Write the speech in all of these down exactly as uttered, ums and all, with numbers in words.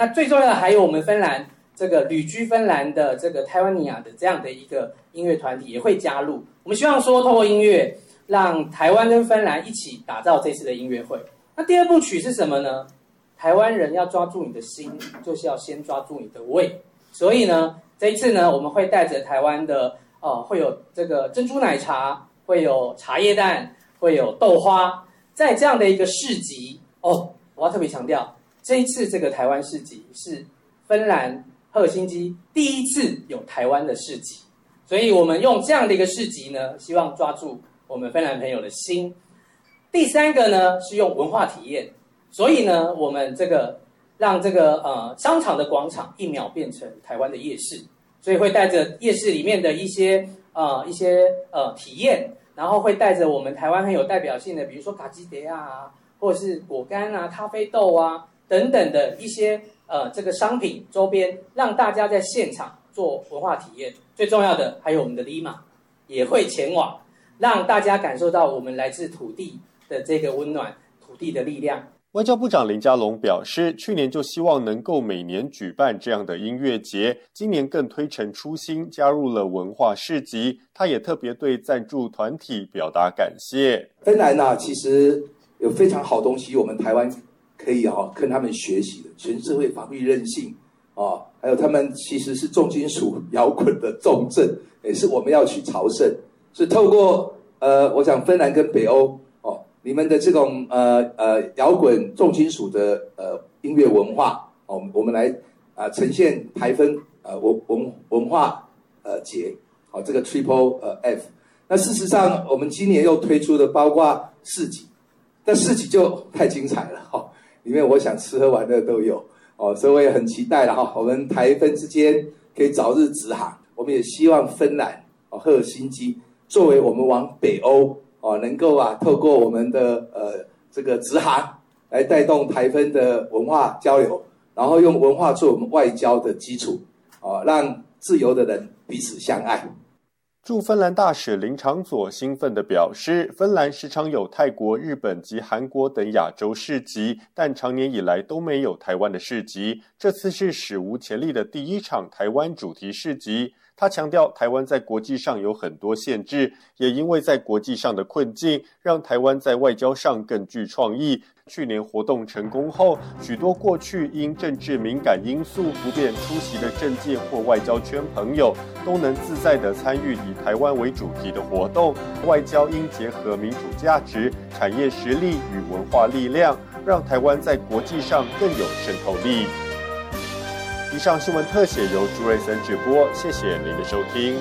那最重要的还有我们芬兰这个旅居芬兰的这个台湾尼亚的这样的一个音乐团体也会加入。我们希望说，透过音乐，让台湾跟芬兰一起打造这次的音乐会。那第二部曲是什么呢？台湾人要抓住你的心，就是要先抓住你的胃。所以呢，这一次呢，我们会带着台湾的呃，会有这个珍珠奶茶，会有茶叶蛋，会有豆花，在这样的一个市集哦，我要特别强调，这一次这个台湾市集是芬兰赫尔辛基第一次有台湾的市集，所以我们用这样的一个市集呢，希望抓住我们芬兰朋友的心。第三个呢是用文化体验，所以呢，我们这个让这个呃商场的广场一秒变成台湾的夜市，所以会带着夜市里面的一些呃一些呃体验，然后会带着我们台湾很有代表性的，比如说卡基德啊，或者是果干啊、咖啡豆啊等等的一些呃这个商品周边，让大家在现场做文化体验。最重要的还有我们的 Lima 也会前往，让大家感受到我们来自土地的这个温暖，土地的力量。 外交部长林佳龙表示，去年就希望能够每年举办这样的音乐节，今年更推陈出新，加入了文化市集。他也特别对赞助团体表达感谢。 芬兰啊，其实有非常好东西，我们台湾可以啊跟他们学习的，全社会防御韧性啊，还有他们其实是重金属摇滚的重镇，也是我们要去朝圣。所以透过呃，我想芬兰跟北欧。你们的这种呃呃摇滚重金属的呃音乐文化，哦，我们来啊、呃、呈现台芬呃文文文化呃节，哦这个 Triple 呃 F。那事实上，我们今年又推出的包括市集，但市集就太精彩了哈、哦，里面我想吃喝玩乐都有哦，所以我也很期待了哈、哦，我们台芬之间可以早日直航。我们也希望芬兰哦赫尔辛基作为我们往北欧。哦，能够啊，透过我们的呃这个直航来带动台芬的文化交流，然后用文化做我们外交的基础，哦，让自由的人彼此相爱。 驻芬兰大使林长佐兴奋地表示，芬兰时常有泰国、日本及韩国等亚洲市集，但长年以来都没有台湾的市集，这次是史无前例的第一场台湾主题市集。他强调，台湾在国际上有很多限制，也因为在国际上的困境，让台湾在外交上更具创意。去年活动成功后，许多过去因政治敏感因素不便出席的政界或外交圈朋友，都能自在地参与以台湾为主题的活动。外交应结合民主价值、产业实力与文化力量，让台湾在国际上更有渗透力。以上新闻特写由朱瑞森直播，谢谢您的收听。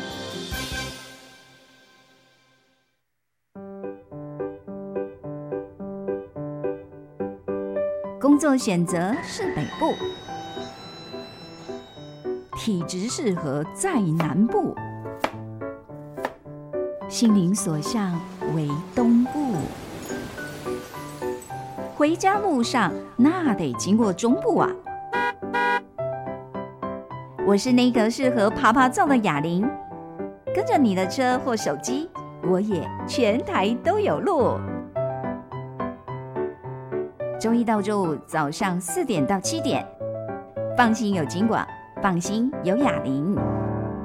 工作选择是北部，体质适合在南部，心灵所向为东部。回家路上那得经过中部啊。我是那个适合爬爬照的哑铃，跟着你的车或手机，我也全台都有路。周一到周五早上四点到七点，放心有金广，放心有哑铃。